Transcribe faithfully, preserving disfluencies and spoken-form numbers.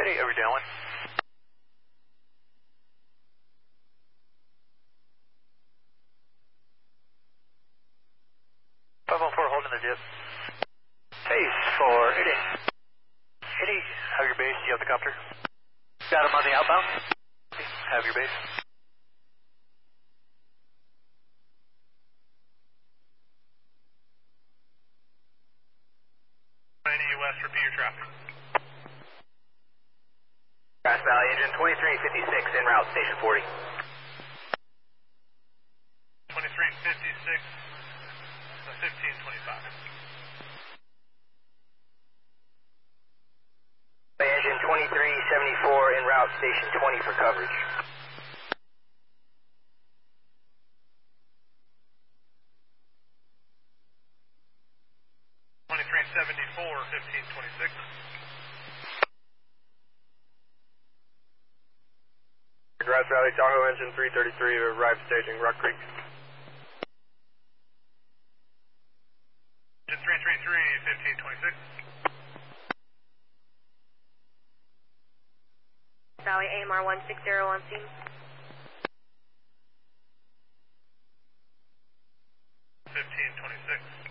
Ready, over downwind. five one four holding the dip. Base for Eddie. Eddie, have your base, you have the copter. Got him on the outbound. Have your base. ninety west, repeat your traffic. Grass Valley engine twenty-three fifty-six en route, station forty. twenty-three fifty-six, fifteen twenty-five. Engine twenty-three seventy-four en route, station twenty for coverage. twenty-three seventy-four, fifteen twenty-six. Grass Valley Tahoe engine three thirty-three, arrived staging Rock Creek. Engine three thirty-three, fifteen twenty-six. Valley A M R one six zero on scene. fifteen twenty-six.